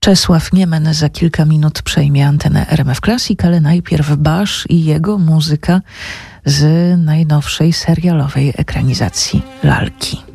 Czesław Niemen za kilka minut przejmie antenę RMF Classic, ale najpierw Basz i jego muzyka z najnowszej serialowej ekranizacji Lalki.